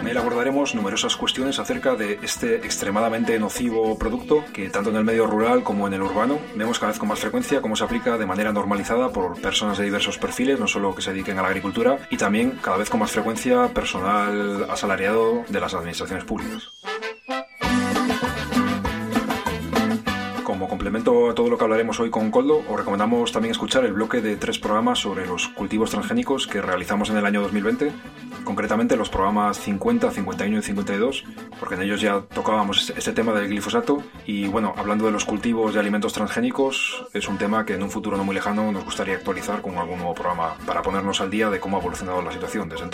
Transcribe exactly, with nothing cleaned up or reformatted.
En él abordaremos numerosas cuestiones acerca de este extremadamente nocivo producto que tanto en el medio rural como en el urbano vemos cada vez con más frecuencia cómo se aplica de manera normalizada por personas de diversos perfiles, no solo que se dediquen a la agricultura, y también cada vez con más frecuencia personal asalariado de las administraciones públicas. Como complemento a todo lo que hablaremos hoy con Koldo, os recomendamos también escuchar el bloque de tres programas sobre los cultivos transgénicos que realizamos en el año dos mil veinte, concretamente los programas cincuenta, cincuenta y uno y cincuenta y dos, porque en ellos ya tocábamos este tema del glifosato. Y bueno, hablando de los cultivos de alimentos transgénicos, es un tema que en un futuro no muy lejano nos gustaría actualizar con algún nuevo programa para ponernos al día de cómo ha evolucionado la situación desde entonces.